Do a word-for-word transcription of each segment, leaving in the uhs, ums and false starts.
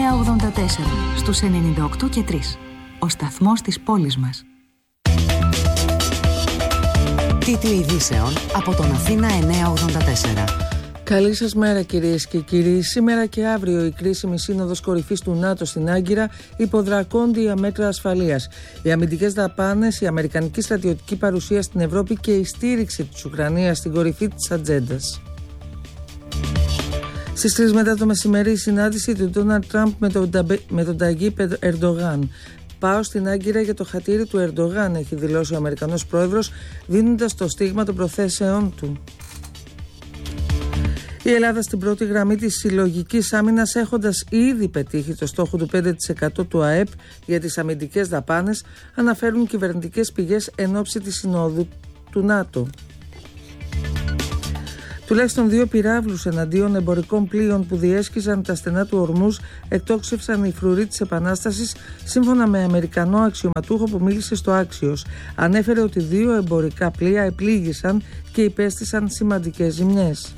εννιακόσια ογδόντα τέσσερα στους ενενήντα οκτώ και τρία. Ο σταθμός της πόλης μας. Τίτλοι ειδήσεων από τον Αθήνα εννιακόσια ογδόντα τέσσερα. Καλή σας μέρα κυρίες και κύριοι. Σήμερα και αύριο η κρίσιμη σύνοδος κορυφής του ΝΑΤΟ στην Άγκυρα υποδρακόντια μέτρα ασφαλείας. Οι αμυντικές δαπάνες, η αμερικανική στρατιωτική παρουσία στην Ευρώπη και η στήριξη της Ουκρανίας στην κορυφή της ατζέντας. Στις τρεις μετά το μεσημέρι η συνάντηση του Ντόναλντ Τραμπ με τον, με τον Ταγίπ Ερντογάν. Πάω στην Άγκυρα για το χατήρι του Ερντογάν, έχει δηλώσει ο Αμερικανός πρόεδρος, δίνοντας το στίγμα των προθέσεών του. Η Ελλάδα στην πρώτη γραμμή της συλλογικής άμυνας, έχοντας ήδη πετύχει το στόχο του πέντε τοις εκατό του ΑΕΠ για τις αμυντικές δαπάνες, αναφέρουν κυβερνητικές πηγές εν ώψη της συνόδου του ΝΑΤΟ. Τουλάχιστον δύο πυράβλους εναντίον εμπορικών πλοίων που διέσχιζαν τα στενά του Ορμούζ εκτόξευσαν οι φρουροί της Επανάστασης, σύμφωνα με Αμερικανό αξιωματούχο που μίλησε στο Άξιος. Ανέφερε ότι δύο εμπορικά πλοία επλήγησαν και υπέστησαν σημαντικές ζημιές.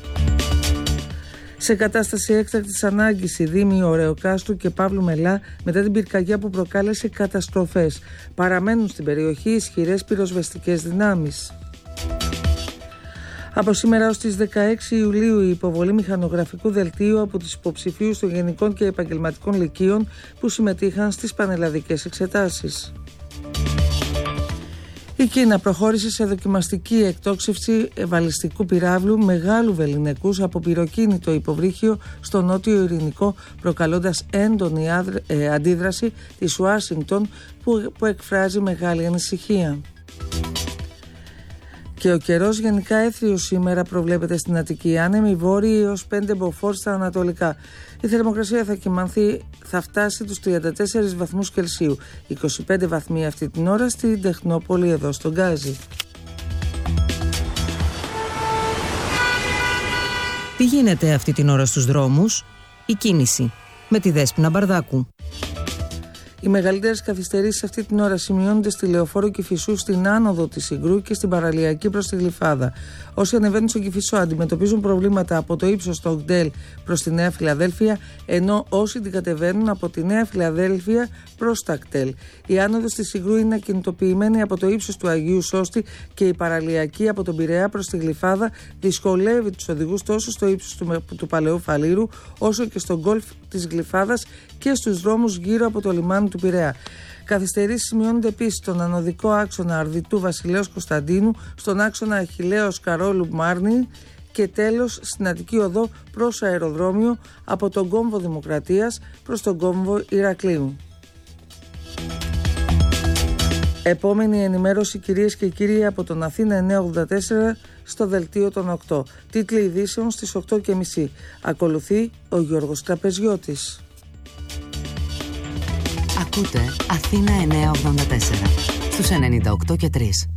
Σε κατάσταση έκτακτης ανάγκης οι δήμοι Ωρεοκάστρου και Παύλου Μελά, μετά την πυρκαγιά που προκάλεσε καταστροφές, παραμένουν στην περιοχή ισχυρές πυροσβεστικές δυνάμεις. Από σήμερα ως τις δεκαέξι Ιουλίου η υποβολή μηχανογραφικού δελτίου από τους υποψηφίους των γενικών και επαγγελματικών λυκείων που συμμετείχαν στις πανελλαδικές εξετάσεις. Η Κίνα προχώρησε σε δοκιμαστική εκτόξευση βαλιστικού πυράβλου μεγάλου βεληνικούς από πυροκίνητο υποβρύχιο στο νότιο Ειρηνικό, προκαλώντας έντονη ε, αντίδραση της Ουάσιγκτον που, που εκφράζει μεγάλη ανησυχία. Και ο καιρός γενικά έθριος σήμερα προβλέπεται στην Αττική, άνεμοι βόρειοι έως πέντε μποφόρ στα ανατολικά. Η θερμοκρασία θα κυμανθεί, θα φτάσει τους τριάντα τέσσερις βαθμούς Κελσίου, είκοσι πέντε βαθμοί αυτή την ώρα στην Τεχνόπολη εδώ στον Γκάζι. Τι γίνεται αυτή την ώρα στους δρόμους? Η κίνηση με τη Δέσποινα Μπαρδάκου. Οι μεγαλύτερες καθυστερήσεις αυτή την ώρα σημειώνονται στη Λεωφόρο Κηφισού, στην άνοδο της Συγκρού και στην παραλιακή προς τη Γλυφάδα. Όσοι ανεβαίνουν στο Κηφισό αντιμετωπίζουν προβλήματα από το ύψος στο Ογντέλ προς τη Νέα Φιλαδέλφια, ενώ όσοι την κατεβαίνουν από τη Νέα Φιλαδέλφια προς τα Κτέλ. Η άνοδος της Συγκρού είναι ακινητοποιημένη από το ύψος του Αγίου Σώστη και η παραλιακή από τον Πειραιά προς τη Γλυφάδα δυσκολεύει τους οδηγούς τόσο στο ύψος του, του Παλαιού Φαλήρου όσο και στο γκολφ της Γλυφάδας και στους δρόμους γύρω από το λιμάνι του Πειραιά. Καθυστερήσεις σημειώνονται επίσης στον ανωδικό άξονα Αρδιτού Βασιλέως Κωνσταντίνου, στον άξονα Αχιλλέως Καρόλου Μάρνη και τέλος στην Αττική Οδό προς αεροδρόμιο από τον κόμβο Δημοκρατίας προς τον κόμβο Ηρακλείου. Επόμενη ενημέρωση κυρίες και κύριοι από τον Αθήνα εννιακόσια ογδόντα τέσσερα στο δελτίο των οκτώ. Τίτλοι ειδήσεων στις οκτώ και μισή. Ακολουθεί ο Γιώργος Τραπεζιώτης. Ακούτε Αθήνα εννιακόσια ογδόντα τέσσερα στους ενενήντα οκτώ και τρία.